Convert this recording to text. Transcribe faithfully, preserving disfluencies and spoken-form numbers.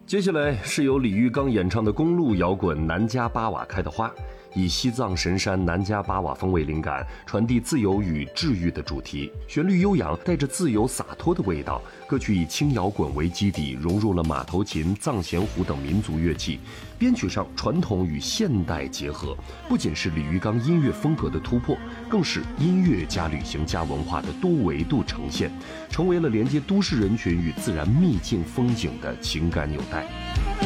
接下来是由李玉刚演唱的公路摇滚《南迦巴瓦开的花》，以西藏神山南迦巴瓦风为灵感，传递自由与治愈的主题，旋律悠扬，带着自由洒脱的味道。歌曲以轻摇滚为基底，融入了马头琴、藏弦胡等民族乐器，编曲上传统与现代结合，不仅是李玉刚音乐风格的突破，更是音乐加旅行加文化的多维度呈现，成为了连接都市人群与自然秘境风景的情感纽带。